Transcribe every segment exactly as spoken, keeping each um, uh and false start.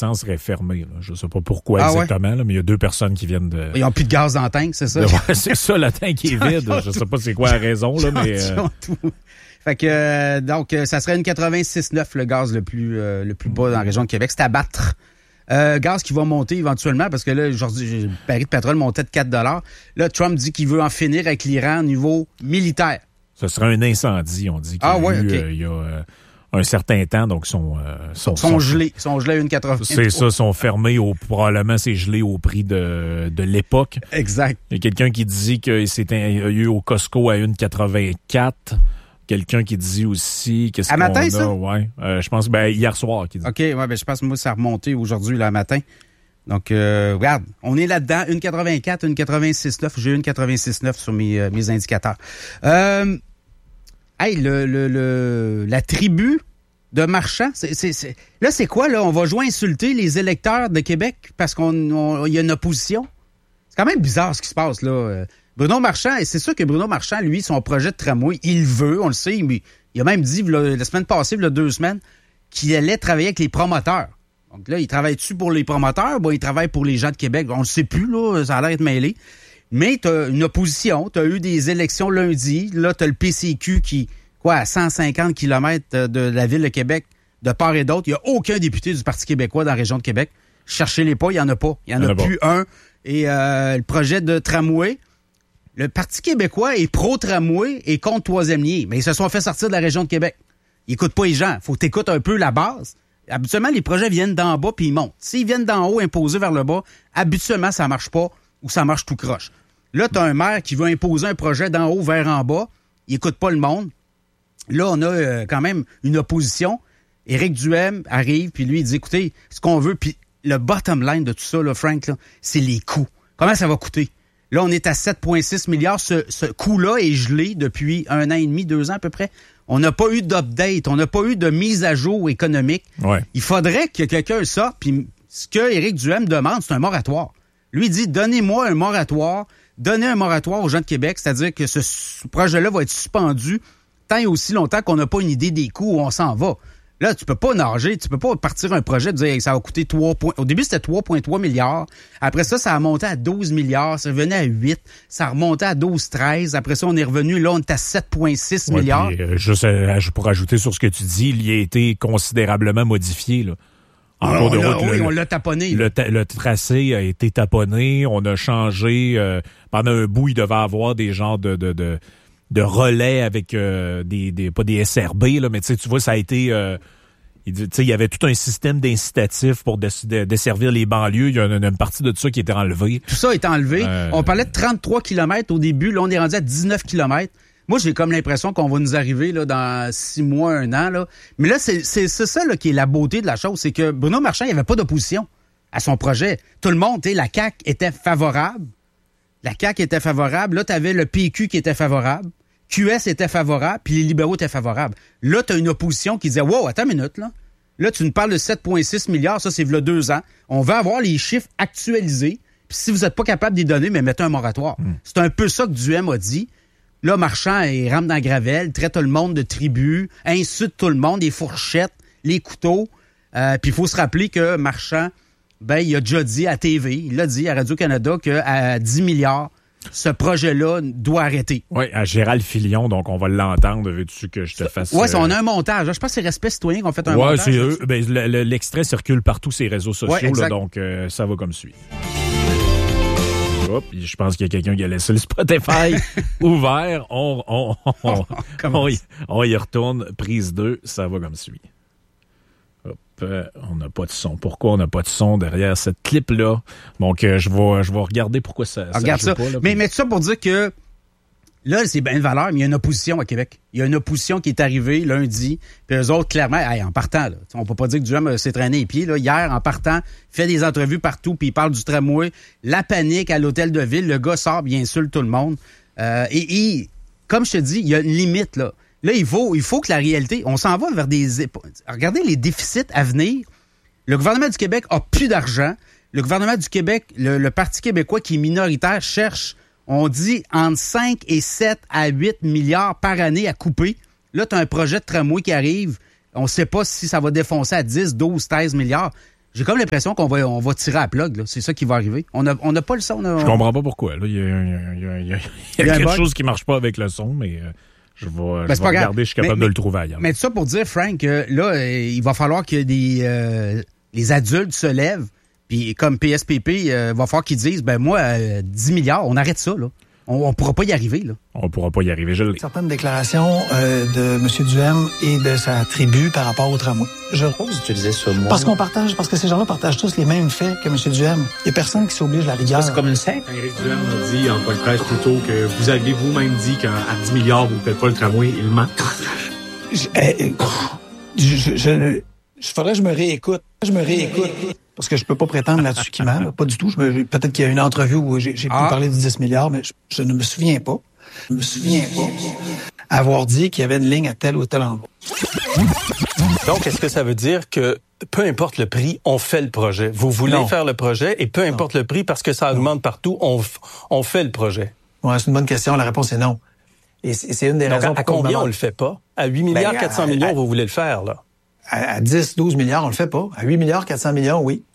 l'essence serait fermé. Là. Je ne sais pas pourquoi ah exactement, ouais? là, mais il y a deux personnes qui viennent de... Ils n'ont plus de gaz dans le tank, c'est ça? Ouais, c'est ça, le tank est vide. Je ne sais pas c'est quoi la raison, là, mais... Euh... Fait que, euh, donc, ça serait une quatre-vingt-six neuf le gaz le plus euh, le plus bas dans la région de Québec. C'est à battre. Euh, gaz qui va monter éventuellement, parce que là, aujourd'hui, le baril de pétrole montait de quatre dollars. Là, Trump dit qu'il veut en finir avec l'Iran au niveau militaire. Ce serait un incendie, on dit. Ah ouais, eu, OK. Euh, il y a euh, un certain temps, donc sont... Euh, sont, sont, sont gelés. Ils sont gelés à une quatre-vingt-trois. C'est ça, sont fermés. Au, probablement, c'est gelé au prix de, de l'époque. Exact. Il y a quelqu'un qui dit qu'il s'est eu au Costco à une quatre-vingt-quatre. Quelqu'un qui dit aussi... Qu'est-ce à qu'on matin, a? ça? Ouais. Euh, je pense ben, hier soir. Qui dit. OK, ouais, ben, je pense que moi, ça a remonté aujourd'hui, là, matin. Donc, euh, regarde, on est là-dedans. Une quatre-vingt-quatre, une quatre-vingt-six neuf. J'ai une quatre-vingt-six neuf sur mes, euh, mes indicateurs. Euh, hey, le, le, le, la tribu de marchands, c'est, c'est, c'est, là, c'est quoi, là? On va jouer insulter les électeurs de Québec parce qu'on on, y a une opposition? C'est quand même bizarre ce qui se passe, là. Bruno Marchand, et c'est sûr que Bruno Marchand, lui, son projet de tramway, il veut, on le sait, mais il a même dit la, la semaine passée, il y a deux semaines, qu'il allait travailler avec les promoteurs. Donc là, il travaille-tu pour les promoteurs? Bon, il travaille pour les gens de Québec. On le sait plus, là, ça a l'air d'être mêlé. Mais tu as une opposition, tu as eu des élections lundi, là, tu as le P C Q qui, quoi, à cent cinquante kilomètres de la ville de Québec, de part et d'autre, il n'y a aucun député du Parti québécois dans la région de Québec. Cherchez-les pas, il n'y en a pas. Il n'y en a plus un. Et euh, le projet de tramway, le Parti québécois est pro-tramway et contre troisième lien, mais ils se sont fait sortir de la région de Québec. Ils n'écoutent pas les gens. Faut t'écouter un peu la base. Habituellement, les projets viennent d'en bas puis ils montent. S'ils viennent d'en haut imposés vers le bas, habituellement, ça marche pas ou ça marche tout croche. Là, tu as un maire qui veut imposer un projet d'en haut vers en bas. Il n'écoute pas le monde. Là, on a euh, quand même une opposition. Éric Duhaime arrive puis lui, il dit, écoutez, ce qu'on veut, puis le bottom line de tout ça, là, Frank, là, c'est les coûts. Comment ça va coûter? Là, on est à sept virgule six milliards. Ce, ce coût-là est gelé depuis un an et demi, deux ans à peu près. On n'a pas eu d'update, on n'a pas eu de mise à jour économique. Ouais. Il faudrait que quelqu'un sorte, puis ce que Éric Duhaime demande, c'est un moratoire. Lui, il dit, donnez-moi un moratoire, donnez un moratoire aux gens de Québec, c'est-à-dire que ce, ce projet-là va être suspendu tant et aussi longtemps qu'on n'a pas une idée des coûts où on s'en va. Là, tu peux pas nager, tu peux pas partir un projet et dire que ça va coûter trois points. Au début, c'était trois virgule trois milliards. Après ça, ça a monté à douze milliards. Ça revenait à huit. Ça a remonté à douze, treize. Après ça, on est revenu, là, on est à sept virgule six ouais, milliards. Puis, euh, juste euh, pour ajouter sur ce que tu dis, il a été considérablement modifié, là. En on, cours de l'a, route, oui, le, on l'a taponné. Le, ta, le tracé a été taponné. On a changé. Euh, pendant un bout, il devait avoir des genres de... de, de de relais avec euh, des, des... pas des S R B, là, mais tu vois, ça a été... Euh, Il, il y avait tout un système d'incitatifs pour de, desservir les banlieues. Il y a une, une partie de ça qui était enlevée. Tout ça est enlevé. Euh... On parlait de trente-trois kilomètres au début. Là, on est rendu à dix-neuf kilomètres. Moi, j'ai comme l'impression qu'on va nous arriver là, dans six mois, un an. Là. Mais là, c'est, c'est, c'est ça là, qui est la beauté de la chose. C'est que Bruno Marchand, il n'y avait pas d'opposition à son projet. Tout le monde, la C A Q était favorable. La C A Q était favorable. Là, tu avais le P Q qui était favorable. Q S était favorable, puis les libéraux étaient favorables. Là, tu as une opposition qui disait « Wow, attends une minute, là. Là, tu nous parles de sept virgule six milliards, ça, c'est v'là deux ans. On va avoir les chiffres actualisés. Puis si vous n'êtes pas capable de les donner, mais mettez un moratoire. Mm. » C'est un peu ça que Duhaime a dit. Là, Marchand, il rentre dans la gravelle, traite tout le monde de tribu, insulte tout le monde, les fourchettes, les couteaux. Euh, puis il faut se rappeler que Marchand, ben, il a déjà dit à T V, il l'a dit à Radio-Canada qu'à dix milliards, ce projet-là doit arrêter. Oui, à Gérald Filion, donc on va l'entendre. Veux-tu que je te fasse... Oui, euh... on a un montage. Je pense que c'est Respect citoyen qu'on fait un ouais, montage. Oui, c'est eux. Ben, le, le, l'extrait circule partout sur les réseaux sociaux, ouais, là, donc euh, ça va comme suit. Hop, je pense qu'il y a quelqu'un qui a laissé le Spotify ouvert. On, on, on, on, on, y, on y retourne. Prise deux, ça va comme suit. Hop, euh, on n'a pas de son. Pourquoi on n'a pas de son derrière cette clip-là? Donc, euh, je vais je vais regarder pourquoi ça ça Regarde joue ça. Pas. Là, mais, puis... mais tout ça pour dire que là, c'est bien de valeur, mais il y a une opposition à Québec. Il y a une opposition qui est arrivée lundi, puis eux autres, clairement, hey, en partant, là, on peut pas dire que Duhaime s'est traîné les pieds. Là. Hier, en partant, il fait des entrevues partout, puis il parle du tramway. La panique à l'hôtel de ville. Le gars sort, il insulte tout le monde. Euh, et, et, comme je te dis, il y a une limite, là. Là, il faut, il faut que la réalité... On s'en va vers des... Regardez les déficits à venir. Le gouvernement du Québec a plus d'argent. Le gouvernement du Québec, le, le Parti québécois qui est minoritaire, cherche, on dit, entre cinq et sept à huit milliards par année à couper. Là, tu as un projet de tramway qui arrive. On ne sait pas si ça va défoncer à dix, douze, treize milliards. J'ai comme l'impression qu'on va, on va tirer à la plug, là. C'est ça qui va arriver. On n'a on a pas le son. On... Je comprends pas pourquoi. Là. Il y a, il y a, il y a, il y a, il y a quelque chose qui marche pas avec le son, mais euh, je vais, ben, je vais regarder, je suis capable mais, de le trouver ailleurs. Mais tout ça pour dire, Frank, euh, là, euh, il va falloir que des, euh, les adultes se lèvent, puis comme P S P P, il euh, va falloir qu'ils disent, ben moi, euh, dix milliards, on arrête ça, là. On ne pourra pas y arriver, là. On ne pourra pas y arriver, je l'ai. Certaines déclarations euh, de M. Duhem et de sa tribu par rapport au tramway. Je Pourquoi vous utilisez ce mot? Parce qu'on partage, parce que ces gens-là partagent tous les mêmes faits que M. Duhem. Il n'y a personne qui s'oblige à la rigueur. C'est comme une secte. Éric Duhem a dit en point de presse plus tôt que vous avez vous-même dit qu'à dix milliards, vous ne faites pas le tramway. Il ment. Je, euh, je, je, je, je faudrait que je me réécoute. Je me réécoute. Parce que je peux pas prétendre là-dessus qu'il ment. Pas du tout. Je me, peut-être qu'il y a une entrevue où j'ai, j'ai ah. pu parler de dix milliards, mais je, je ne me souviens pas. Je ne me souviens pas avoir dit qu'il y avait une ligne à tel ou tel endroit. Donc, est-ce que ça veut dire que peu importe le prix, on fait le projet? Vous voulez non. faire le projet et peu importe non. le prix, parce que ça augmente non. partout, on, on fait le projet? Ouais, c'est une bonne question. La réponse est non. Et c'est, c'est une des Donc, raisons à, à combien on le fait pas? À huit milliards quatre cents millions, à, vous voulez le faire, là? À, à dix, douze milliards, on le fait pas. À huit milliards quatre cents millions, oui.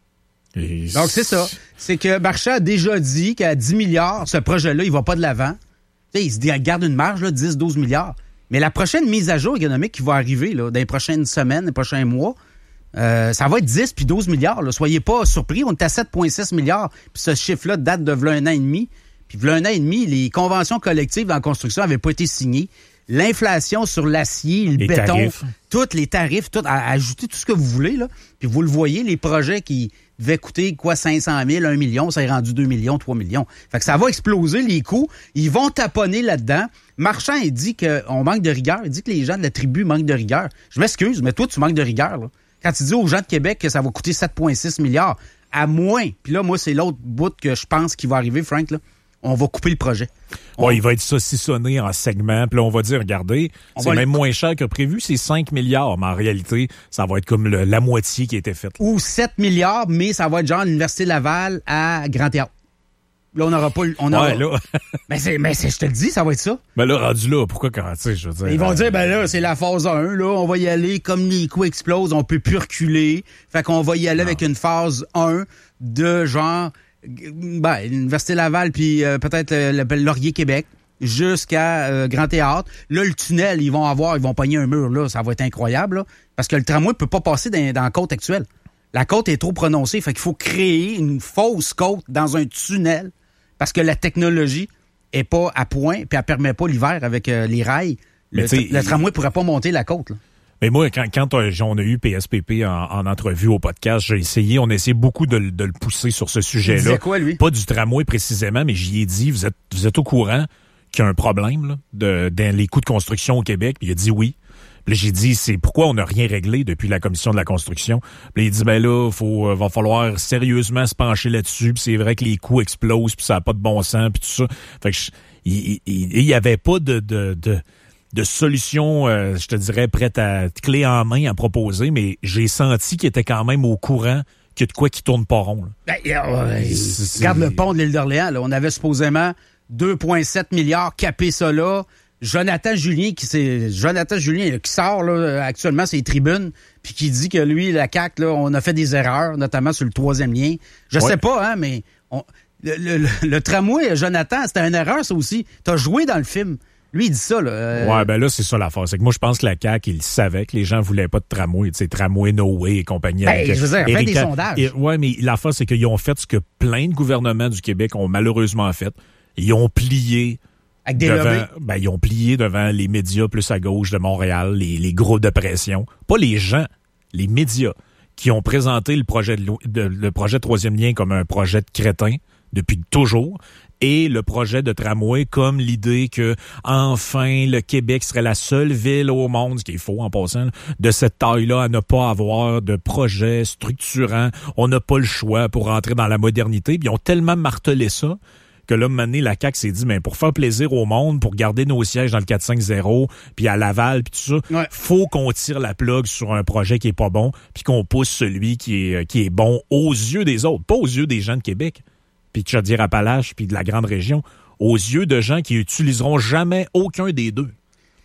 Et donc, c'est ça. C'est que Marchand a déjà dit qu'à dix milliards, ce projet-là, il va pas de l'avant. Tu sais, il se dit, garde une marge, là, dix, douze milliards. Mais la prochaine mise à jour économique qui va arriver là, dans les prochaines semaines, les prochains mois, euh, ça va être dix puis douze milliards. Là. Soyez pas surpris, on est à sept virgule six milliards. Puis ce chiffre-là date de v'là un an et demi. Puis v'là un an et demi, les conventions collectives dans la construction n'avaient pas été signées. L'inflation sur l'acier, le les béton, tarifs. tous les tarifs, tout, ajoutez tout ce que vous voulez, là. Puis vous le voyez, les projets qui devaient coûter quoi, cinq cent mille, un million, ça est rendu deux millions, trois millions. Fait que ça va exploser les coûts. Ils vont taponner là-dedans. Marchand, il dit qu'on manque de rigueur. Il dit que les gens de la tribu manquent de rigueur. Je m'excuse, mais toi, tu manques de rigueur, là. Quand tu dis aux gens de Québec que ça va coûter sept virgule six milliards, à moins, puis là, moi, c'est l'autre bout que je pense qui va arriver, Frank, là. On va couper le projet. On... Ouais, il va être saucissonné en segments. Puis là, on va dire, regardez, on c'est même le... moins cher que prévu, c'est cinq milliards. Mais en réalité, ça va être comme le, la moitié qui a été faite. Ou sept milliards, mais ça va être genre l'Université Laval à Grand Théâtre. Là, on n'aura pas... On aura... Ouais, là... mais c'est, mais c'est, je te le dis, ça va être ça. Ben là, rendu là, pourquoi quand, tu sais, je veux dire... Ils vont euh... dire, ben là, c'est la phase un, là, on va y aller, comme les coûts explosent, on peut plus reculer. Fait qu'on va y aller non. avec une phase un de genre... Ben, l'Université Laval, puis euh, peut-être le, le Laurier-Québec, jusqu'à euh, Grand Théâtre. Là, le tunnel, ils vont avoir, ils vont pogner un mur, là, ça va être incroyable, là, parce que le tramway peut pas passer dans, dans la côte actuelle. La côte est trop prononcée, fait qu'il faut créer une fausse côte dans un tunnel, parce que la technologie est pas à point, puis elle permet pas l'hiver avec euh, les rails. Le, le tramway pourrait pas monter la côte, là. Mais moi, quand, quand on a eu P S P P en, en entrevue au podcast, j'ai essayé, on a essayé beaucoup de, de le pousser sur ce sujet-là. Il disait quoi, lui? Pas du tramway précisément, mais j'y ai dit, vous êtes, vous êtes au courant qu'il y a un problème là, de, dans les coûts de construction au Québec? Puis il a dit oui. Puis là, j'ai dit, c'est pourquoi on n'a rien réglé depuis la commission de la construction. Puis là, il dit, ben là, faut, euh, va falloir sérieusement se pencher là-dessus. Puis c'est vrai que les coûts explosent, puis ça n'a pas de bon sens, puis tout ça. Fait que je, il, il, il y avait pas de... de, de de solutions, euh, je te dirais, prêtes à clé en main à proposer, mais j'ai senti qu'il était quand même au courant qu'il y a de quoi qui tourne pas rond. Ben, euh, regarde le pont de l'île d'Orléans, là, on avait supposément deux virgule sept milliards capé ça là. Jonathan Julien, qui c'est Jonathan Julien là, qui sort là, actuellement ses tribunes, puis qui dit que lui, la C A Q, là, on a fait des erreurs, notamment sur le troisième lien. Je ouais. sais pas, hein, mais on, le, le, le, le tramway, Jonathan, c'était une erreur, ça aussi. T'as joué dans le film. Lui, il dit ça, là. Euh... Ouais, ben là, c'est ça l'affaire. C'est que moi, je pense que la C A Q, il savait que les gens voulaient pas de tramway, tu sais, tramway, no way et compagnie. Ben, avec, je veux dire, fait des sondages. Et, ouais, mais l'affaire, c'est qu'ils ont fait ce que plein de gouvernements du Québec ont malheureusement fait. Ils ont plié. Avec des devant, lobbies. Ben, ils ont plié devant les médias plus à gauche de Montréal, les, les groupes de pression. Pas les gens, les médias, qui ont présenté le projet de, de le projet de troisième lien comme un projet de crétin depuis toujours. Et le projet de tramway comme l'idée que, enfin, le Québec serait la seule ville au monde, ce qui est faux en passant, de cette taille-là à ne pas avoir de projet structurant. On n'a pas le choix pour rentrer dans la modernité. Puis ils ont tellement martelé ça que là, maintenant, la C A Q s'est dit, mais pour faire plaisir au monde, pour garder nos sièges dans le quatre cinq zéro, puis à Laval, puis tout ça, ouais. faut qu'on tire la plug sur un projet qui est pas bon, puis qu'on pousse celui qui est, qui est bon aux yeux des autres, pas aux yeux des gens de Québec, puis de Chaudière-Appalaches, puis de la grande région, aux yeux de gens qui utiliseront jamais aucun des deux.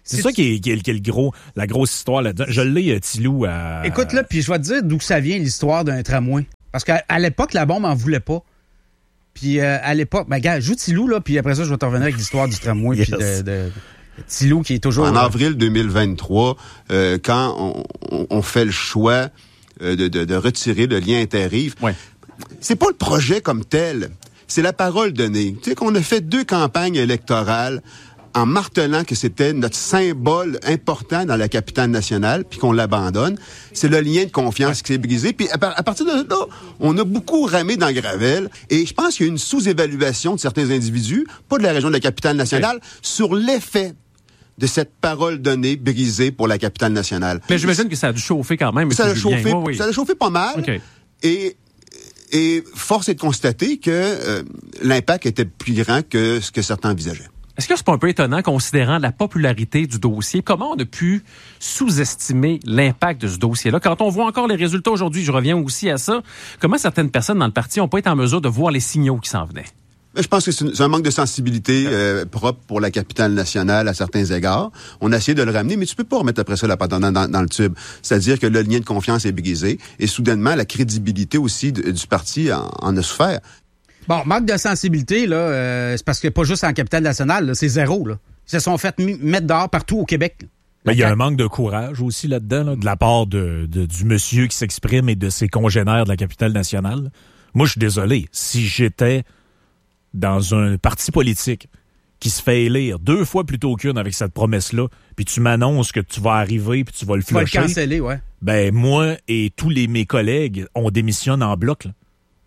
C'est, c'est ça qui est, qui, est, qui est le gros, la grosse histoire là-dedans. Je l'ai, euh, Tilou, à... Écoute, là, puis je vais te dire d'où ça vient, l'histoire d'un tramway. Parce qu'à à l'époque, la bombe en voulait pas. Puis euh, à l'époque, ben gars, joue Tilou, là, puis après ça, je vais te revenir avec l'histoire du tramway, yes. Puis de, de, de Tilou qui est toujours... En avril deux mille vingt-trois, euh, quand on, on, on fait le choix euh, de, de, de retirer le lien inter-rives, ouais. C'est pas le projet comme tel, c'est la parole donnée. Tu sais qu'on a fait deux campagnes électorales en martelant que c'était notre symbole important dans la capitale nationale, puis qu'on l'abandonne. C'est le lien de confiance ouais. qui s'est brisé. Puis à, à partir de là, on a beaucoup ramé dans Gravel, et je pense qu'il y a une sous-évaluation de certains individus, pas de la région de la capitale nationale, ouais. sur l'effet de cette parole donnée brisée pour la capitale nationale. Mais j'imagine que ça a dû chauffer quand même. Ça a chauffé, oui, oui. ça a chauffé pas mal. Okay. Et Et force est de constater que euh, l'impact était plus grand que ce que certains envisageaient. Est-ce que c'est pas un peu étonnant, considérant la popularité du dossier? Comment on a pu sous-estimer l'impact de ce dossier-là? Quand on voit encore les résultats aujourd'hui, je reviens aussi à ça, comment certaines personnes dans le parti n'ont pas été en mesure de voir les signaux qui s'en venaient? Je pense que c'est un manque de sensibilité euh, propre pour la capitale nationale à certains égards. On a essayé de le ramener, mais tu peux pas remettre après ça la patate dans, dans, dans le tube. C'est-à-dire que le lien de confiance est brisé et soudainement, la crédibilité aussi de, du parti en, en a souffert. Bon, manque de sensibilité, là, euh, c'est parce que pas juste en capitale nationale, là, c'est zéro. Là. Ils se sont fait m- mettre dehors partout au Québec. Ben, il y a un manque de courage aussi là-dedans, là, de la part de, de, du monsieur qui s'exprime et de ses congénères de la capitale nationale. Moi, je suis désolé. Si j'étais dans un parti politique qui se fait élire deux fois plutôt qu'une avec cette promesse-là, puis tu m'annonces que tu vas arriver puis tu vas le flusher. Tu vas le canceller, ouais. Ben, moi et tous les mes collègues, on démissionne en bloc, là.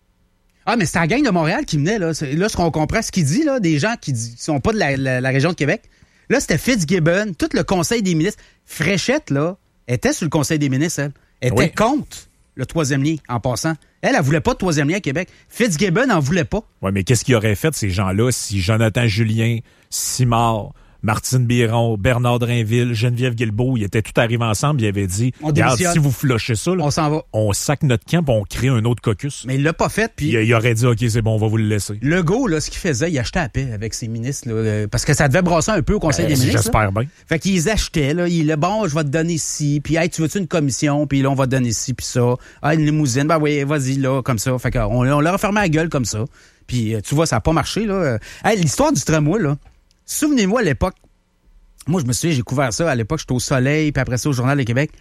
Ah, mais c'est la gang de Montréal qui venait, là. C'est, là, ce qu'on comprend, ce qu'il dit, là, des gens qui ne sont pas de la, la, la région de Québec. Là, c'était Fitzgibbon, tout le conseil des ministres. Fréchette, là, était sur le conseil des ministres, elle. Elle était oui. contre le troisième lien, en passant. Elle, elle voulait pas de troisième lien à Québec. Fitzgibbon en voulait pas. Oui, mais qu'est-ce qu'ils auraient fait, ces gens-là, si Jonathan Julien, Simard, Martine Biron, Bernard Drainville, Geneviève Guilbeault, ils étaient tous arrivés ensemble, ils avaient dit, regarde, si vous flushez ça, là, on s'en va. On sac notre camp et on crée un autre caucus. Mais il l'a pas fait, puis... Il, il aurait dit, OK, c'est bon, on va vous le laisser. Legault, là, ce qu'il faisait, il achetait à paix avec ses ministres, là, euh, parce que ça devait brasser un peu au Conseil ben, des ministres. J'espère là. bien. Fait qu'ils achetaient, là, il bon, je vais te donner ci, puis hey, tu veux-tu une commission, puis là, on va te donner ci, puis ça. Ah, une limousine, ben oui, vas-y, là, comme ça. Fait qu'on on leur a fermé la gueule comme ça. Puis tu vois, ça n'a pas marché, là. Hey, l'histoire du tramway, là, souvenez-moi à l'époque, moi, je me souviens, j'ai couvert ça. À l'époque, j'étais au Soleil, puis après ça, au Journal de Québec.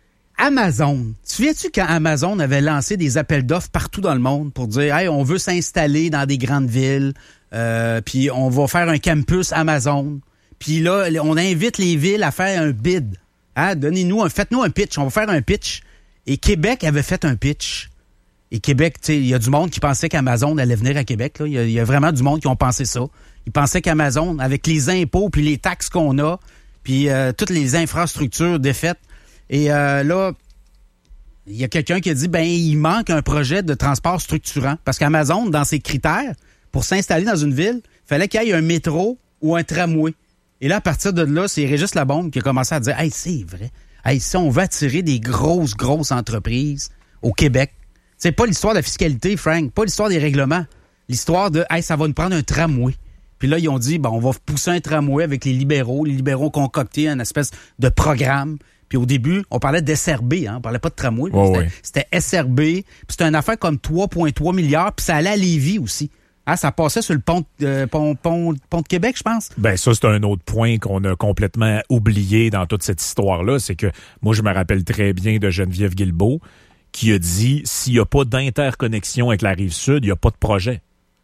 Amazon. Tu te souviens-tu quand Amazon avait lancé des appels d'offres partout dans le monde pour dire, hey, on veut s'installer dans des grandes villes, euh, puis on va faire un campus Amazon. Puis là, on invite les villes à faire un bid. Hein? Donnez-nous un, faites-nous un pitch. On va faire un pitch. Et Québec avait fait un pitch. Et Québec, tu sais, il y a du monde qui pensait qu'Amazon allait venir à Québec. Il y, y a vraiment du monde qui ont pensé ça. Ils pensaient qu'Amazon, avec les impôts puis les taxes qu'on a, puis euh, toutes les infrastructures défaites, et euh, là, il y a quelqu'un qui a dit, ben il manque un projet de transport structurant. Parce qu'Amazon, dans ses critères, pour s'installer dans une ville, il fallait qu'il y ait un métro ou un tramway. Et là, à partir de là, c'est Régis Labombe qui a commencé à dire, hey, c'est vrai. Hey, si on veut attirer des grosses, grosses entreprises au Québec, c'est pas l'histoire de la fiscalité, Frank, pas l'histoire des règlements. L'histoire de, hey, ça va nous prendre un tramway. Puis là, ils ont dit, bon, on va pousser un tramway avec les libéraux. Les libéraux ont concocté une espèce de programme. Puis au début, on parlait d'S R B, hein, on parlait pas de tramway. Oh, c'était, oui. c'était S R B. Puis c'était une affaire comme trois virgule trois milliards. Puis ça allait à Lévis aussi. Ah, ça passait sur le pont, euh, pont, pont, pont de Québec, je pense. Ben ça, c'est un autre point qu'on a complètement oublié dans toute cette histoire-là. C'est que moi, je me rappelle très bien de Geneviève Guilbeault qui a dit, s'il n'y a pas d'interconnexion avec la Rive-Sud, il n'y a pas de projet.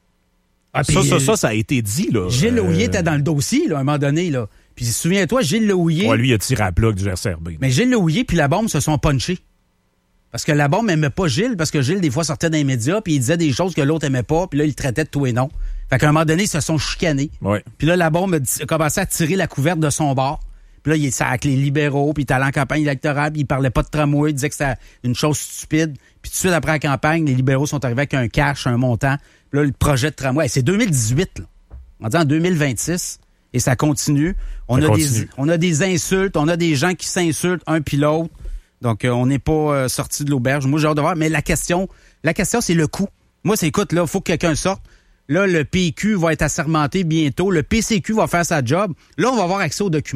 Ah, ça, ça, ça, ça a été dit, là. Gilles Lehouillier euh... était dans le dossier, là, à un moment donné, là. Puis souviens-toi, Gilles Lehouillier... Ouais, lui, il a tiré à la plug du R C R B. Mais Gilles Lehouillier puis la bombe se sont punchés. Parce que la bombe aimait pas Gilles, parce que Gilles, des fois, sortait dans les médias, puis il disait des choses que l'autre aimait pas, puis là, il le traitait de tout et non. Fait qu'à un moment donné, ils se sont chicanés. Ouais. Puis là, la bombe a commencé à tirer la couverte de son bord. Puis là, il est avec les libéraux, puis il était allé en campagne électorale, puis il parlait pas de tramway, il disait que c'était une chose stupide. Puis tout de suite après la campagne, les libéraux sont arrivés avec un cash, un montant. Puis là, le projet de tramway, c'est deux mille dix-huit, là. On dit en deux mille vingt-six, et ça continue. On, ça a, continue. Des, on a des insultes, on a des gens qui s'insultent un puis l'autre. Donc, euh, on n'est pas euh, sorti de l'auberge. Moi, j'ai hâte de voir. Mais la question, la question, c'est le coût. Moi, c'est, écoute, là, il faut que quelqu'un sorte. Là, le P Q va être assermenté bientôt. Le P C Q va faire sa job. Là, on va avoir accès aux documents.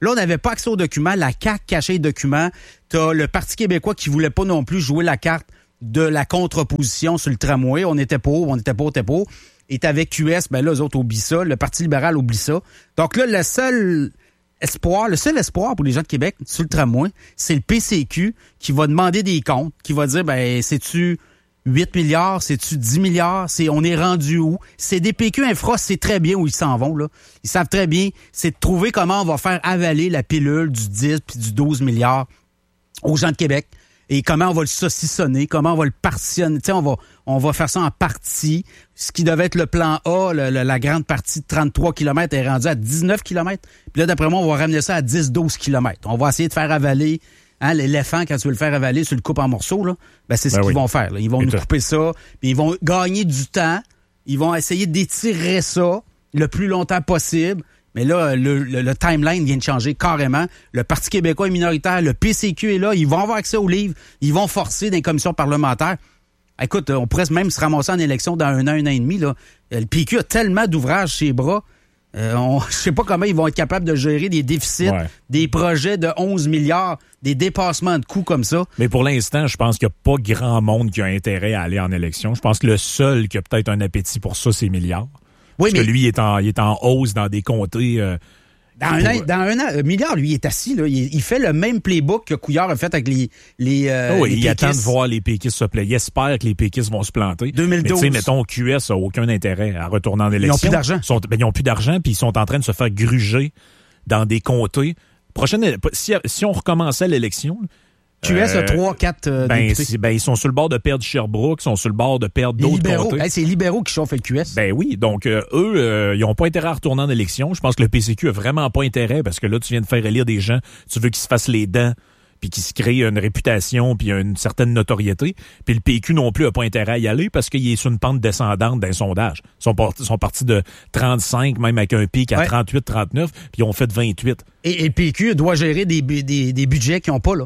Là, on n'avait pas accès aux documents. La C A Q cachait les documents. T'as le Parti québécois qui voulait pas non plus jouer la carte de la contre-opposition sur le tramway. On était pour, on était pour, on était pour. Et t'avais Q S, ben là, eux autres oublient ça. Le Parti libéral oublie ça. Donc là, le seul espoir, le seul espoir pour les gens de Québec sur le tramway, c'est le P C Q qui va demander des comptes, qui va dire, ben, c'est-tu huit milliards, c'est-tu dix milliards, c'est, on est rendu où? C'est des P Q Infra, c'est très bien où ils s'en vont, là. Ils savent très bien, c'est de trouver comment on va faire avaler la pilule du dix puis du douze milliards aux gens de Québec. Et comment on va le saucissonner, comment on va le partitionner. Tu sais, on va, on va faire ça en parties. Ce qui devait être le plan A, le, le, la grande partie de trente-trois kilomètres est rendue à dix-neuf kilomètres. Puis là, d'après moi, on va ramener ça à dix douze kilomètres. On va essayer de faire avaler, hein, l'éléphant, quand tu veux le faire avaler, tu le coupes en morceaux, là. Ben, c'est ce ben qu'ils oui. vont faire, là. Ils vont Et nous couper ça, puis ils vont gagner du temps. Ils vont essayer d'étirer ça le plus longtemps possible. Mais là, le, le, le timeline vient de changer carrément. Le Parti québécois est minoritaire, le P C Q est là, ils vont avoir accès aux livres, ils vont forcer dans les commissions parlementaires. Écoute, on pourrait même se ramasser en élection dans un an, un an et demi. Là. Le P Q a tellement d'ouvrages chez les bras. Euh, on, je sais pas comment ils vont être capables de gérer des déficits, ouais. des projets de onze milliards, des dépassements de coûts comme ça. Mais pour l'instant, je pense qu'il n'y a pas grand monde qui a intérêt à aller en élection. Je pense que le seul qui a peut-être un appétit pour ça, c'est Milliard. Oui, Parce mais... que lui, il est, en, il est en hausse dans des comtés. Euh, dans, un an, dans un an, Milliard, lui, il est assis. Là. Il, il fait le même playbook que Couillard a fait avec les, les, euh, oh, les il attend de voir les péquistes se plaire. Il espère que les péquistes vont se planter. deux mille douze. Mais tu sais, mettons, Q S n'a aucun intérêt à retourner en élection. Ils n'ont plus d'argent. Ils, sont, ben, ils n'ont plus d'argent, puis ils sont en train de se faire gruger dans des comtés. Prochaine, si, si on recommençait l'élection... Q S a trois, quatre euh, ben, ben, ils sont sur le bord de perdre Sherbrooke, ils sont sur le bord de perdre les d'autres libéraux. comtés. Hey, c'est les libéraux qui chauffent le Q S. Ben oui, donc euh, eux, euh, ils n'ont pas intérêt à retourner en élection. Je pense que le P C Q a vraiment pas intérêt parce que là, tu viens de faire élire des gens, tu veux qu'ils se fassent les dents, puis qu'ils se créent une réputation, puis une certaine notoriété. Puis le P Q non plus a pas intérêt à y aller parce qu'il est sur une pente descendante d'un sondage. Ils sont, part, sont partis de trente-cinq, même avec un pic à ouais. trente-huit, trente-neuf, puis ils ont fait vingt-huit. Et, et le P Q doit gérer des, des, des budgets qu'ils n'ont pas, là.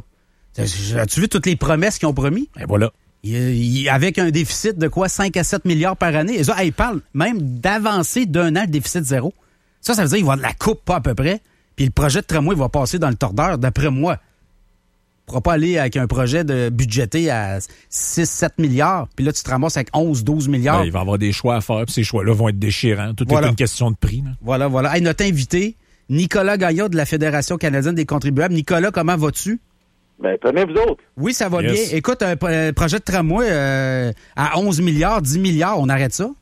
As-tu vu toutes les promesses qu'ils ont promis? Et voilà. Il, il, avec un déficit de quoi? cinq à sept milliards par année. Et ça, ils parlent même d'avancer d'un an le déficit zéro. Ça, ça veut dire qu'il va y avoir de la coupe, pas à peu près. Puis le projet de tramway va passer dans le tordeur, d'après moi. Il ne pourra pas aller avec un projet de budgété à six à sept milliards. Puis là, tu te ramasses avec onze à douze milliards. Ben, il va y avoir des choix à faire, puis ces choix-là vont être déchirants. Tout voilà. est une question de prix. Là. Voilà, voilà. Hey, notre invité, Nicolas Gagnon de la Fédération canadienne des contribuables. Nicolas, comment vas-tu? Ben, prenez vous autres. Oui, ça va yes. bien. Écoute, un, un projet de tramway euh, à onze milliards, dix milliards, on arrête ça?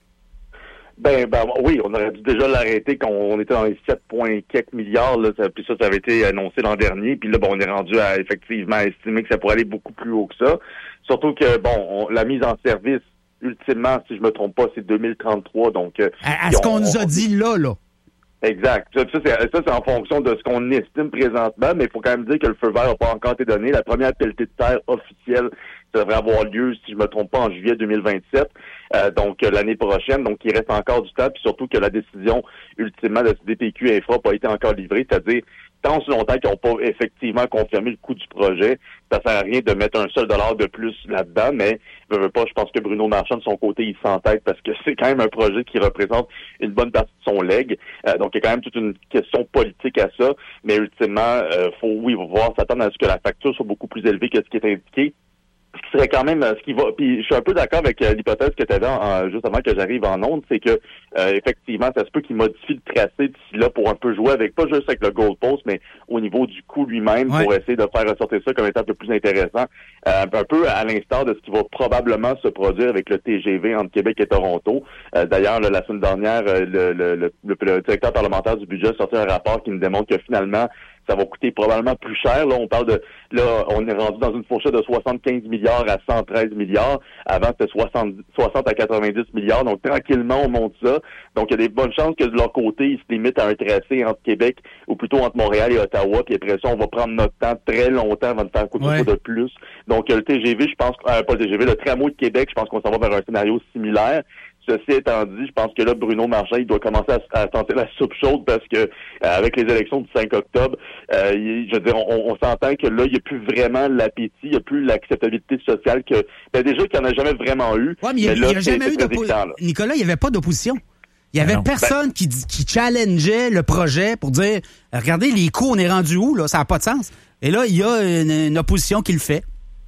Ben, ben oui, on aurait dû déjà l'arrêter quand on était dans les sept virgule quelques milliards. Là, ça, puis ça, ça avait été annoncé l'an dernier. Puis là, bon, on est rendu à effectivement estimer que ça pourrait aller beaucoup plus haut que ça. Surtout que, bon, on, la mise en service, ultimement, si je me trompe pas, c'est deux mille trente-trois. Donc, euh, à, à ce qu'on on, nous a dit là, là. Exact. Ça, ça, c'est, ça, c'est en fonction de ce qu'on estime présentement, mais il faut quand même dire que le feu vert n'a pas encore été donné. La première pelletée de terre officielle devrait avoir lieu, si je me trompe pas, en juillet deux mille vingt-sept, euh, donc euh, l'année prochaine. Donc, il reste encore du temps, puis surtout que la décision, ultimement, de ce D P Q Infra n'a pas été encore livrée, c'est-à-dire tant si longtemps qu'ils n'ont pas effectivement confirmé le coût du projet, ça sert à rien de mettre un seul dollar de plus là-dedans, mais je veux pas, je pense que Bruno Marchand, de son côté, il s'entête parce que c'est quand même un projet qui représente une bonne partie de son leg. Euh, donc, il y a quand même toute une question politique à ça, mais ultimement, euh, faut, oui, voir s'attendre à ce que la facture soit beaucoup plus élevée que ce qui est indiqué. Ce qui serait quand même ce qui va. Puis je suis un peu d'accord avec euh, l'hypothèse que tu avais en, juste avant que j'arrive en onde, c'est que euh, effectivement, ça se peut qu'il modifie le tracé d'ici là pour un peu jouer avec, pas juste avec le goalpost, mais au niveau du coût lui-même, ouais. pour essayer de faire ressortir ça comme étant un peu plus intéressant. Euh, un peu à l'instar de ce qui va probablement se produire avec le T G V entre Québec et Toronto. Euh, d'ailleurs, là, la semaine dernière, le, le, le, le, le directeur parlementaire du budget a sorti un rapport qui nous démontre que finalement, ça va coûter probablement plus cher. Là, on parle de, là, on est rendu dans une fourchette de soixante-quinze milliards à cent treize milliards. Avant, c'était soixante, soixante à quatre-vingt-dix milliards. Donc, tranquillement, on monte ça. Donc, il y a des bonnes chances que de leur côté, ils se limitent à un tracé entre Québec, ou plutôt entre Montréal et Ottawa. Puis après ça, on va prendre notre temps très longtemps avant de faire coûter ouais. de plus. Donc, le T G V, je pense, euh, pas le T G V, le tramway de Québec, je pense qu'on s'en va vers un scénario similaire. Ceci étant dit, je pense que là, Bruno Marchand, il doit commencer à, à tenter la soupe chaude parce que euh, avec les élections du cinq octobre, euh, il, je veux dire, on, on s'entend que là, il n'y a plus vraiment l'appétit, il n'y a plus l'acceptabilité sociale que ben déjà qu'il n'y en a jamais vraiment eu. Oui, mais il n'y a, a jamais eu d'opposition. Nicolas, il n'y avait pas d'opposition. Il y avait non. personne ben, qui, qui challengeait le projet pour dire, regardez, les coûts, on est rendu où, là? Ça n'a pas de sens. Et là, il y a une, une opposition qui le fait.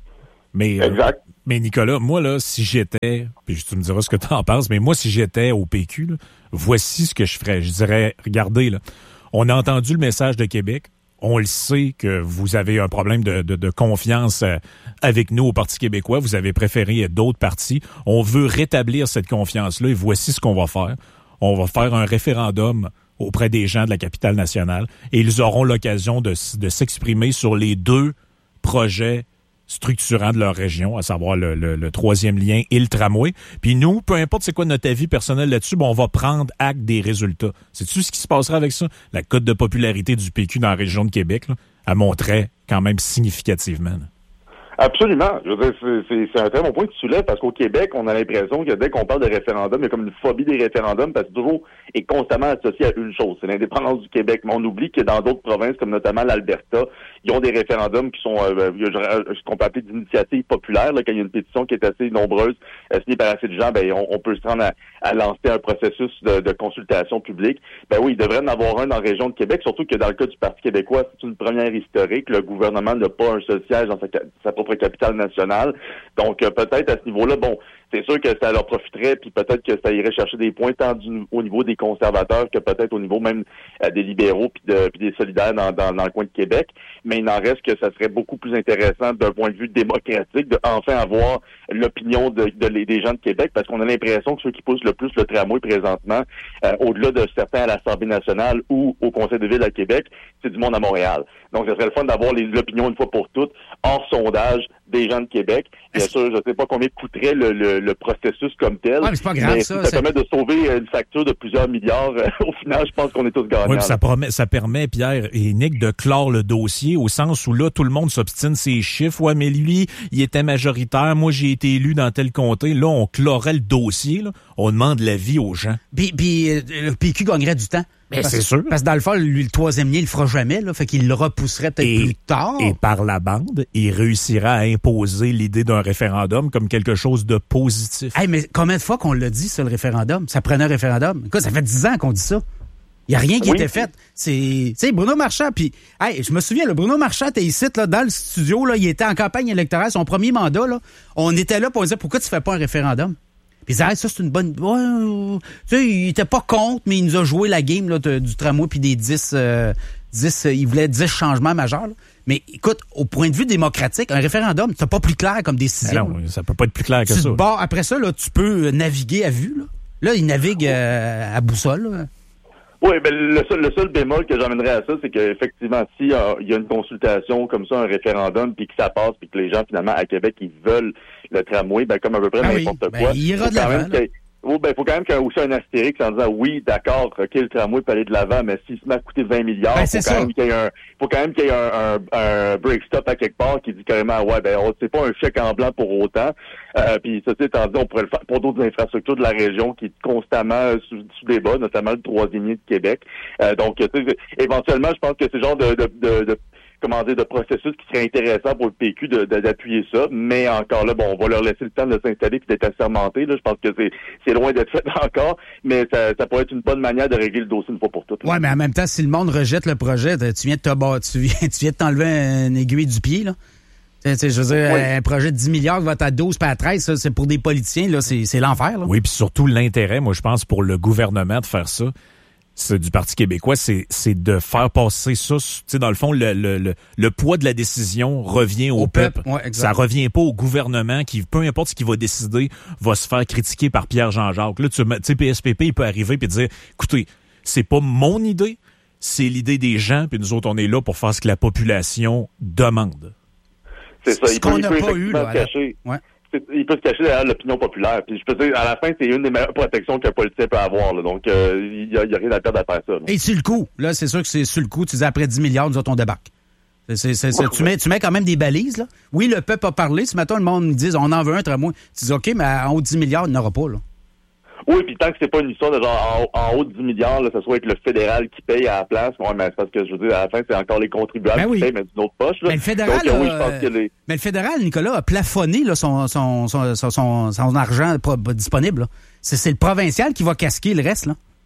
Mais, exact. Euh, mais Nicolas, moi, là, si j'étais, puis tu me diras ce que tu en penses, mais moi, si j'étais au P Q, là, voici ce que je ferais. Je dirais, regardez, là, on a entendu le message de Québec. On le sait que vous avez un problème de, de, de confiance avec nous au Parti québécois. Vous avez préféré d'autres partis. On veut rétablir cette confiance-là et voici ce qu'on va faire. On va faire un référendum auprès des gens de la capitale nationale et ils auront l'occasion de, de s'exprimer sur les deux projets structurants de leur région, à savoir le, le, le troisième lien et le tramway. Puis nous, peu importe c'est quoi notre avis personnel là-dessus, bon, on va prendre acte des résultats. C'est-tu ce qui se passera avec ça? La cote de popularité du P Q dans la région de Québec, là, elle monterait quand même significativement. Là. Absolument. Je veux dire, c'est, c'est, c'est un très bon point que tu soulèves parce qu'au Québec, on a l'impression que dès qu'on parle de référendum, il y a comme une phobie des référendums parce que toujours est constamment associé à une chose, c'est l'indépendance du Québec. Mais on oublie que dans d'autres provinces, comme notamment l'Alberta, ils ont des référendums qui sont euh, ce qu'on peut appeler d'initiatives populaires. Là, quand il y a une pétition qui est assez nombreuse, euh, signée par assez de gens, ben on, on peut se rendre à, à lancer un processus de, de consultation publique. Ben oui, il devrait en avoir un dans la région de Québec, surtout que dans le cas du Parti québécois, c'est une première historique. Le gouvernement n'a pas un seul siège dans sa, sa propre capitale nationale. Donc, euh, peut-être à ce niveau-là, bon, c'est sûr que ça leur profiterait, puis peut-être que ça irait chercher des points tant du, au niveau des conservateurs que peut-être au niveau même euh, des libéraux puis, de, puis des solidaires dans, dans, dans le coin de Québec. Mais il n'en reste que ça serait beaucoup plus intéressant d'un point de vue démocratique de enfin avoir l'opinion de, de, de des gens de Québec, parce qu'on a l'impression que ceux qui poussent le plus le tramway présentement, euh, au-delà de certains à l'Assemblée nationale ou au Conseil de ville à Québec, c'est du monde à Montréal. Donc, ça serait le fun d'avoir les, l'opinion une fois pour toutes, hors sondage, des gens de Québec. Bien sûr, je ne sais pas combien coûterait le, le, le processus comme tel. Ouais, mais c'est pas grave, mais ça. Ça c'est... permet de sauver une facture de plusieurs milliards. Au final, je pense qu'on est tous gagnants. Oui, puis ça permet, ça permet, Pierre et Nick, de clore le dossier au sens où là, tout le monde s'obstine ses chiffres. Ouais, mais lui, il était majoritaire. Moi, j'ai été élu dans tel comté. Là, on clorait le dossier. Là. On demande l'avis aux gens. Puis, puis euh, le P Q gagnerait du temps. Mais parce, c'est sûr. Parce que dans le fond, lui, le troisième lien, il le fera jamais, là. Fait qu'il le repousserait peut-être et, plus tard. Et par la bande, il réussira à imposer l'idée d'un référendum comme quelque chose de positif. Hey, mais combien de fois qu'on l'a dit, ça, le référendum? Ça prenait un référendum. Écoute, ça fait dix ans qu'on dit ça. Il n'y a rien qui oui. était fait. C'est, tu sais, Bruno Marchand, puis, hey, je me souviens, le Bruno Marchand était ici, là, dans le studio, là, il était en campagne électorale, son premier mandat, là. On était là pour dire, pourquoi tu fais pas un référendum? Puis ils disaient, hey, ça, c'est une bonne... Ouais, tu sais, il était pas contre, mais il nous a joué la game là, de, du tramway puis des dix... Euh, dix euh, il voulait dix changements majeurs. Là. Mais écoute, au point de vue démocratique, un référendum, c'est pas plus clair comme décision. Non, ça peut pas être plus clair que tu ça. Bon, après ça, là, tu peux naviguer à vue. Là, là il navigue euh, à boussole. Là. Oui, ben le seul, le seul bémol que j'amènerais à ça, c'est qu'effectivement, si euh, il y a une consultation comme ça, un référendum, puis que ça passe, puis que les gens, finalement, à Québec, ils veulent le tramway, ben comme à peu près ah n'importe oui, quoi. Ben, il ira de l'avant. Oh, ben, faut quand même qu'il y ait aussi un astérix en disant oui, d'accord, ok, le tramway peut aller de l'avant, mais s'il se met à coûter vingt milliards, ben, faut, quand même qu'il y ait un, faut quand même qu'il y ait un, un, un break stop à quelque part qui dit carrément ouais, ben c'est pas un chèque en blanc pour autant. Euh, puis ça, c'est étant dit, on pourrait le faire pour d'autres infrastructures de la région qui est constamment euh, sous, sous débat, notamment le troisième lien de Québec. Euh, donc, tu sais, éventuellement, je pense que c'est le genre de, de, de, de comment dire, de processus qui serait intéressant pour le P Q de, de, d'appuyer ça, mais encore là, bon, on va leur laisser le temps de s'installer puis d'être assermentés, là. Je pense que c'est, c'est loin d'être fait encore, mais ça, ça pourrait être une bonne manière de régler le dossier une fois pour toutes. Là. Ouais, mais en même temps, si le monde rejette le projet, tu viens de te battre, tu viens, tu viens de t'enlever une aiguille du pied, là. Tu sais, je veux dire, oui. Un projet de dix milliards qui va être à douze puis à treize, ça, c'est pour des politiciens, là, c'est, c'est l'enfer, là. Oui, puis surtout l'intérêt, moi, je pense, pour le gouvernement de faire ça, c'est du Parti québécois, c'est, c'est de faire passer ça. Tu sais, dans le fond, le, le, le, le poids de la décision revient au, au peuple. peuple. Ouais, ça revient pas au gouvernement qui, peu importe ce qu'il va décider, va se faire critiquer par Pierre-Jean Jacques. Là, tu sais, P S P P, il peut arriver et dire, écoutez, c'est pas mon idée, c'est l'idée des gens, puis nous autres, on est là pour faire ce que la population demande. C'est ça. Ce il qu'on peut, n'a il peut pas eu, là. cacher. Ouais. Il peut se cacher derrière l'opinion populaire. Puis je peux dire, à la fin, c'est une des meilleures protections qu'un politicien peut avoir. Là. Donc, euh, il n'y a, a rien à perdre à faire ça. Là. Et sur le coup, là, c'est sûr que c'est sur le coup, tu dis après dix milliards, nous autres, on débarque. C'est, c'est, c'est, c'est, tu, mets, tu mets quand même des balises, là. Oui, le peuple a parlé. Si maintenant le monde nous dit, on en veut un tramway, tu dis, OK, mais en haut de dix milliards, il n'y en aura pas, là. Oui, puis tant que c'est pas une histoire de genre en, en haut de dix milliards, là, ça soit avec le fédéral qui paye à la place, ouais, mais c'est parce que je veux dire, à la fin, c'est encore les contribuables ben oui. qui payent, mais d'une autre poche. Là. Mais le fédéral, Donc, euh, oui, euh, je pense que les... mais le fédéral, Nicolas, a plafonné là, son, son, son, son, son, son argent pas, pas disponible. Là. C'est, c'est le provincial qui va casquer le reste, là.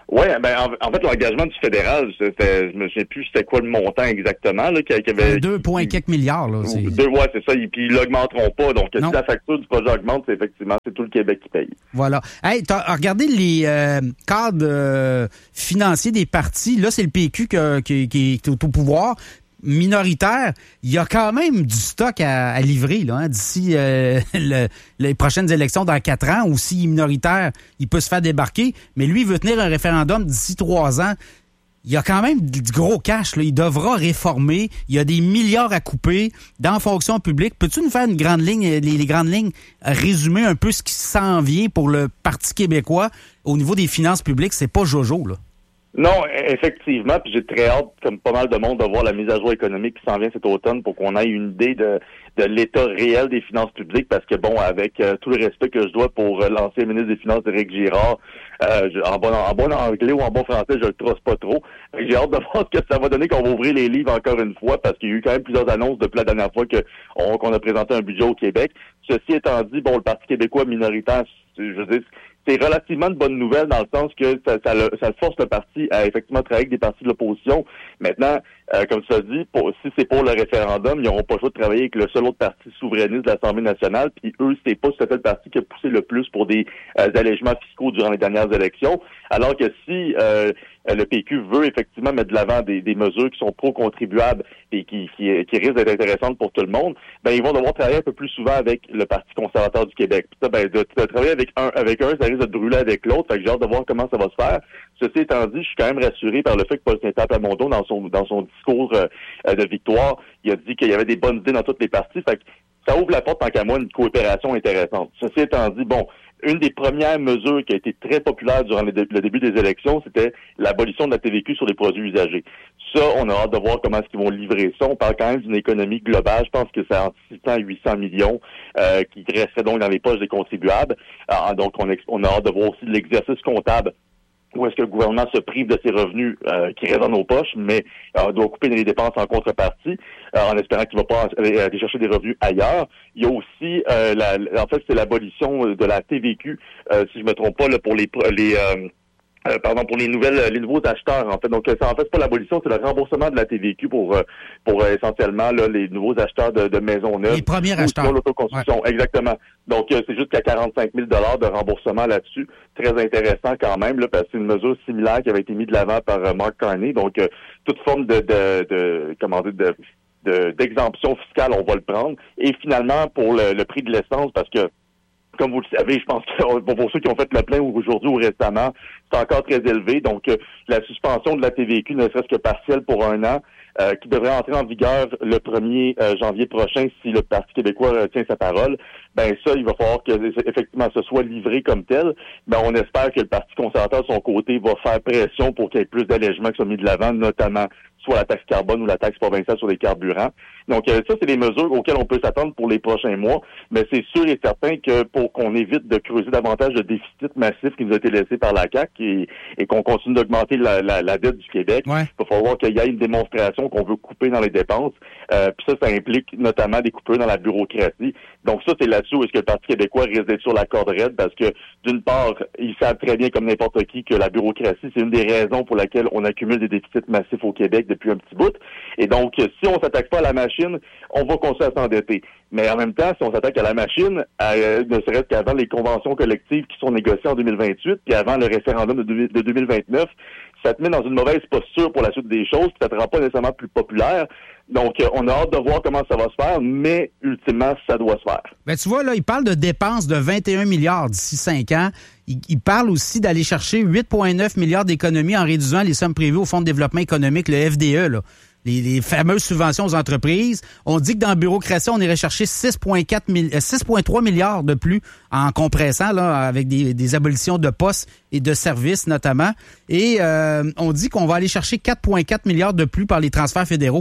Oui, ben en, en fait, l'engagement du fédéral, c'était, je me souviens plus c'était quoi le montant exactement, là, qu'il y avait. deux virgule quatre milliards, là. C'est... Deux, ouais, c'est ça. Et puis, ils l'augmenteront pas. Donc, non. Si la facture du projet augmente, c'est effectivement, c'est tout le Québec qui paye. Voilà. Hey, t'as regardé les euh, cadres euh, financiers des partis. Là, c'est le P Q qui, qui, qui est au, au pouvoir. Minoritaire, il y a quand même du stock à, à livrer là, hein, d'ici euh, le, les prochaines élections dans quatre ans, ou s'il est minoritaire, il peut se faire débarquer, mais lui, il veut tenir un référendum d'ici trois ans. Il y a quand même du gros cash, là. Il devra réformer. Il y a des milliards à couper dans la fonction publique. Peux-tu nous faire une grande ligne, les, les grandes lignes, résumer un peu ce qui s'en vient pour le Parti québécois au niveau des finances publiques? C'est pas jojo, là. Non, effectivement, puis j'ai très hâte, comme pas mal de monde, de voir la mise à jour économique qui s'en vient cet automne pour qu'on ait une idée de, de l'état réel des finances publiques, parce que bon, avec euh, tout le respect que je dois pour euh, l'ancien ministre des Finances, Éric Girard, euh, je, en, bon, en bon anglais ou en bon français, je le trosse pas trop. J'ai hâte de voir ce que ça va donner quand on va ouvrir les livres encore une fois, parce qu'il y a eu quand même plusieurs annonces depuis la dernière fois que on, qu'on a présenté un budget au Québec. Ceci étant dit, bon, le Parti québécois minoritaire, je veux dire, c'est relativement de bonne nouvelle dans le sens que ça, ça, le, ça force le parti à effectivement travailler avec des partis de l'opposition. Maintenant, euh, comme tu as dit, pour, si c'est pour le référendum, ils n'auront pas le choix de travailler avec le seul autre parti souverainiste de l'Assemblée nationale, puis eux, c'est pas tout à fait le parti qui a poussé le plus pour des euh, allègements fiscaux durant les dernières élections, alors que si euh, le P Q veut effectivement mettre de l'avant des, des mesures qui sont pro-contribuables et qui, qui, qui risquent d'être intéressantes pour tout le monde, ben ils vont devoir travailler un peu plus souvent avec le Parti conservateur du Québec. Puis ça, ben, de, de travailler avec un, avec un, ça risque de brûler avec l'autre. Fait que j'ai hâte de voir comment ça va se faire. Ceci étant dit, je suis quand même rassuré par le fait que Paul Saint-Pierre-Plamondon, dans son dans son discours euh, de victoire, il a dit qu'il y avait des bonnes idées dans toutes les parties. Fait que ça ouvre la porte, tant qu'à moi, une coopération intéressante. Ceci étant dit, bon, une des premières mesures qui a été très populaire durant le, dé- le début des élections, c'était l'abolition de la T V Q sur les produits usagés. Ça, on a hâte de voir comment est-ce qu'ils vont livrer ça. On parle quand même d'une économie globale. Je pense que c'est entre six cents et huit cents millions euh, qui resteraient donc dans les poches des contribuables. Alors, donc, on, ex- on a hâte de voir aussi l'exercice comptable. Où est-ce que le gouvernement se prive de ses revenus euh, qui restent dans nos poches, mais euh, doit couper les dépenses en contrepartie, euh, en espérant qu'il ne va pas aller, aller chercher des revenus ailleurs. Il y a aussi, euh, la, en fait, c'est l'abolition de la T V Q, euh, si je me trompe pas, là, pour les, les euh, Euh, pardon, pour les nouvelles, les nouveaux acheteurs, en fait. Donc, ça, en fait, c'est pas l'abolition, c'est le remboursement de la T V Q pour, pour euh, essentiellement, là, les nouveaux acheteurs de, de maisons neuves. Les premiers acheteurs. L'autoconstruction, ouais. Exactement. Donc, euh, c'est jusqu'à quarante-cinq mille dollars de remboursement là-dessus. Très intéressant quand même, là, parce que c'est une mesure similaire qui avait été mise de l'avant par euh, Mark Carney. Donc, euh, toute forme de, de, de, comment dire, de, de, d'exemption fiscale, on va le prendre. Et finalement, pour le, le prix de l'essence, parce que comme vous le savez, je pense que pour ceux qui ont fait le plein aujourd'hui ou récemment, c'est encore très élevé. Donc, euh, la suspension de la T V Q, ne serait-ce que partielle pour un an, euh, qui devrait entrer en vigueur le premier euh, janvier prochain si le Parti québécois euh, tient sa parole, ben ça, il va falloir que effectivement ce soit livré comme tel. Ben on espère que le Parti conservateur de son côté va faire pression pour qu'il y ait plus d'allègements qui soient mis de l'avant, notamment soit la taxe carbone ou la taxe provinciale sur les carburants. Donc, euh, ça, c'est des mesures auxquelles on peut s'attendre pour les prochains mois, mais c'est sûr et certain que pour qu'on évite de creuser davantage le déficit massif qui nous a été laissé par la C A Q et, et qu'on continue d'augmenter la, la, la dette du Québec, ouais. Il va falloir qu'il y ait une démonstration qu'on veut couper dans les dépenses. Euh, puis ça, ça implique notamment des coupures dans la bureaucratie. Donc ça, c'est là-dessus où est-ce que le Parti québécois risque d'être sur la corde raide, parce que, d'une part, ils savent très bien, comme n'importe qui, que la bureaucratie, c'est une des raisons pour laquelle on accumule des déficits massifs au Québec depuis un petit bout. Et donc, si on s'attaque pas à la machine, on va continuer à s'endetter. Mais en même temps, si on s'attaque à la machine, à, ne serait-ce qu'avant les conventions collectives qui sont négociées en deux mille vingt-huit, puis avant le référendum de deux mille vingt-neuf, ça te met dans une mauvaise posture pour la suite des choses, puis ça te rend pas nécessairement plus populaire. Donc, on a hâte de voir comment ça va se faire, mais ultimement, ça doit se faire. Ben, tu vois, là, il parle de dépenses de vingt et un milliards d'ici cinq ans. Il, il parle aussi d'aller chercher huit virgule neuf milliards d'économies en réduisant les sommes privées au Fonds de développement économique, le F D E, là. Les, les fameuses subventions aux entreprises. On dit que dans la bureaucratie, on irait chercher six virgule trois milliards de plus en compressant, là, avec des, des abolitions de postes et de services notamment. Et euh, on dit qu'on va aller chercher quatre virgule quatre milliards de plus par les transferts fédéraux.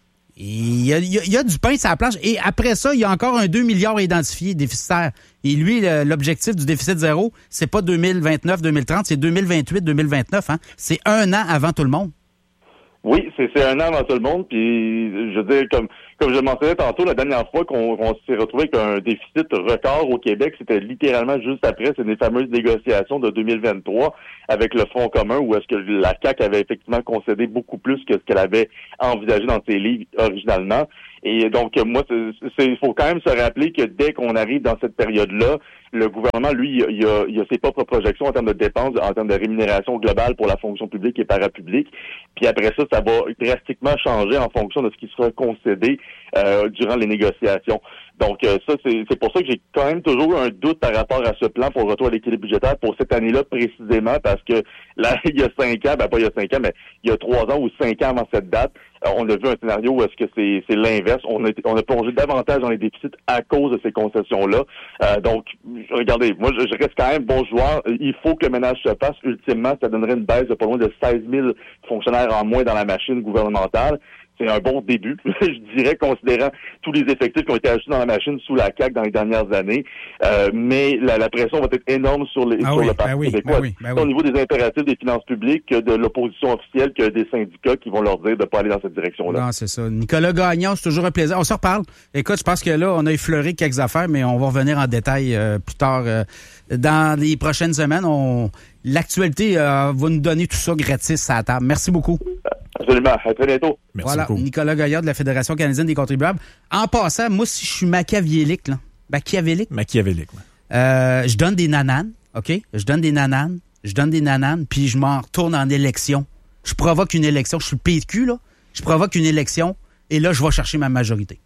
Il y, a, il y a du pain sur la planche. Et après ça, il y a encore un deux milliards identifié déficitaire. Et lui, le, l'objectif du déficit zéro, c'est pas deux mille vingt-neuf deux mille trente, c'est deux mille vingt-huit deux mille vingt-neuf. Hein? C'est un an avant tout le monde. Oui, c'est, c'est un an avant tout le monde, puis je veux dire, comme comme je mentionnais tantôt, la dernière fois qu'on, qu'on s'est retrouvé avec un déficit record au Québec, c'était littéralement juste après, c'est des fameuses négociations de deux mille vingt-trois avec le Front commun, où est-ce que la C A Q avait effectivement concédé beaucoup plus que ce qu'elle avait envisagé dans ses livres originalement. Et donc, moi, il faut quand même se rappeler que dès qu'on arrive dans cette période-là, le gouvernement, lui, il a, il a ses propres projections en termes de dépenses, en termes de rémunération globale pour la fonction publique et parapublique. Puis après ça, ça va drastiquement changer en fonction de ce qui sera concédé euh, durant les négociations. Donc, euh, ça, c'est, c'est pour ça que j'ai quand même toujours un doute par rapport à ce plan pour le retour à l'équilibre budgétaire pour cette année-là précisément, parce que là, il y a cinq ans, ben pas il y a cinq ans, mais il y a trois ans ou cinq ans avant cette date, euh, on a vu un scénario où est-ce que c'est, c'est l'inverse. On a, on a plongé davantage dans les déficits à cause de ces concessions-là. Euh, donc, regardez, moi, je, je reste quand même bon joueur. Il faut que le ménage se fasse. Ultimement, ça donnerait une baisse de pas loin de seize mille fonctionnaires en moins dans la machine gouvernementale. C'est un bon début, je dirais, considérant tous les effectifs qui ont été ajoutés dans la machine sous la C A Q dans les dernières années. Euh, mais la, la pression va être énorme sur, les, ah sur oui, le Parti ben oui, québécois. ben oui, ben oui. Au niveau des impératifs des finances publiques, que de l'opposition officielle, que des syndicats qui vont leur dire de ne pas aller dans cette direction-là. Non, c'est ça. Nicolas Gagnon, c'est toujours un plaisir. On se reparle. Écoute, je pense que là, on a effleuré quelques affaires, mais on va revenir en détail euh, plus tard. Euh, dans les prochaines semaines, on l'actualité euh, va nous donner tout ça gratis à la table. Merci beaucoup. Absolument. À très bientôt. Merci voilà, beaucoup. Nicolas Gaillard de la Fédération canadienne des contribuables. En passant, moi, si je suis machiavélique, là, machiavélique, machiavélique, ouais. euh, je donne des nananes, OK? Je donne des nananes, je donne des nananes, puis je m'en retourne en élection. Je provoque une élection. Je suis le P Q, là. Je provoque une élection, et là, je vais chercher ma majorité.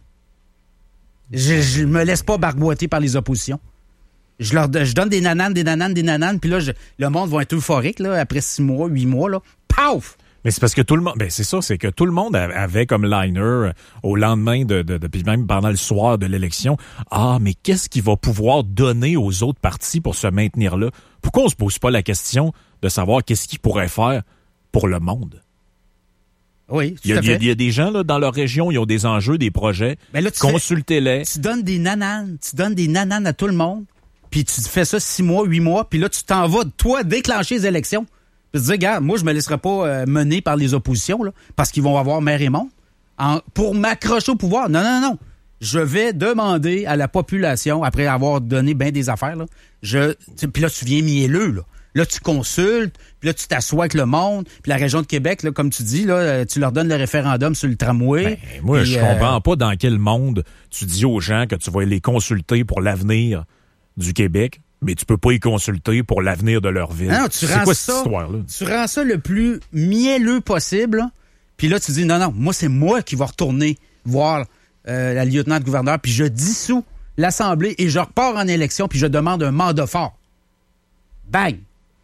Je, je me laisse pas barboiter par les oppositions. Je leur je donne des nananes, des nananes, des nananes, puis là, je, le monde va être euphorique, là, après six mois, huit mois, là. Paf! Mais c'est parce que tout le monde, ben c'est ça, c'est que tout le monde avait comme liner au lendemain de, de, de puis même pendant le soir de l'élection. Ah, mais qu'est-ce qu'il va pouvoir donner aux autres partis pour se maintenir là? Pourquoi on se pose pas la question de savoir qu'est-ce qu'il pourrait faire pour le monde? Oui, tout il y a, à fait. Il y a des gens là dans leur région, ils ont des enjeux, des projets. Ben là, tu consultez-les. Fais, tu donnes des nananes, tu donnes des nananes à tout le monde, puis tu fais ça six mois, huit mois, puis là, tu t'en vas, toi, déclencher les élections. Je te dis, regarde, moi, je me laisserai pas euh, mener par les oppositions, là, parce qu'ils vont avoir maire et monde. En, pour m'accrocher au pouvoir. Non, non, non. Je vais demander à la population, après avoir donné bien des affaires, là, je, puis là, tu viens mielleux, là. Là, tu consultes, puis là, tu t'assois avec le monde, puis la région de Québec, là, comme tu dis, là, tu leur donnes le référendum sur le tramway. Ben, moi, puis, je euh... comprends pas dans quel monde tu dis aux gens que tu vas les consulter pour l'avenir du Québec. Mais tu peux pas y consulter pour l'avenir de leur ville. Non, non, tu c'est rends quoi ça, cette histoire-là? Tu rends ça le plus mielleux possible. Puis là, tu dis, non, non, moi, c'est moi qui va retourner voir euh, la lieutenant-gouverneur, puis je dissous l'Assemblée et je repars en élection, puis je demande un mandat fort. Bang!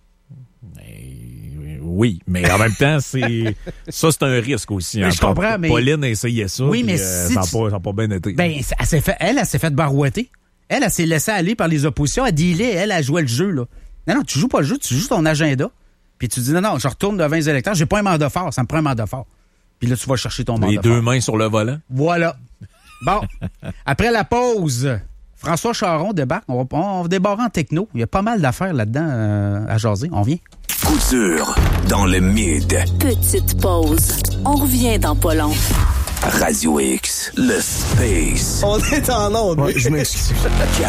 Oui, mais en même temps, c'est ça, c'est un risque aussi. Hein. Je comprends, mais... Pauline a essayé ça, oui, mais euh, si ça n'a tu... pas, pas bien été. Ben, elle s'est fait, elle, elle s'est fait barouetter. Elle, elle s'est laissée aller par les oppositions. Elle dit, elle, elle jouait le jeu, là. Non, non, tu joues pas le jeu, tu joues ton agenda. Puis tu dis, non, non, je retourne devant les électeurs, j'ai pas un mandat fort, ça me prend un mandat fort. Puis là, tu vas chercher ton mandat fort. Les deux mains sur le volant. Voilà. Bon, après la pause, François Charon débarque. On va, on va débarrer en techno. Il y a pas mal d'affaires là-dedans euh, à jaser. On vient. Couture dans le mid. Petite pause. On revient dans pas long. Radio X, le space. On est en onde. Ouais, je m'excuse.